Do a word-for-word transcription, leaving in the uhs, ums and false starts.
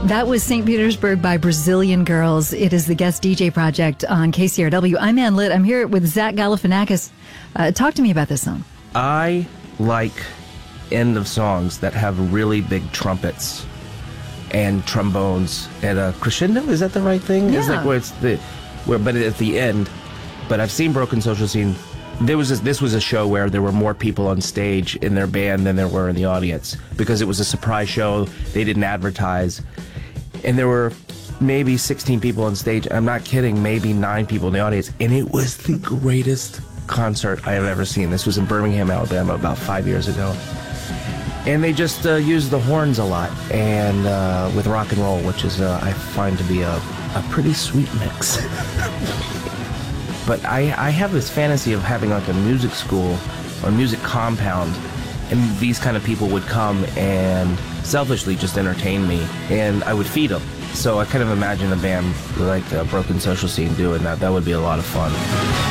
That was Saint Petersburg by Brazilian Girls. It is the guest D J project on K C R W. I'm Ann Litt. I'm here with Zach Galifianakis. Uh, talk to me about this song. I like end of songs that have really big trumpets and trombones and a crescendo. Is that the right thing? Yeah. It's like where it's the, where, but at the end. But I've seen Broken Social Scene. There was a, this was a show where there were more people on stage in their band than there were in the audience because it was a surprise show. They didn't advertise. And there were maybe sixteen people on stage. I'm not kidding, maybe nine people in the audience. And it was the greatest concert I have ever seen. This was in Birmingham, Alabama, about five years ago. And they just uh, used the horns a lot, and uh, with rock and roll, which is, uh, I find to be a, a pretty sweet mix. But I, I have this fantasy of having like a music school or music compound, and these kind of people would come and selfishly just entertain me, and I would feed them. So I kind of imagine a band like uh, Broken Social Scene doing that. That would be a lot of fun.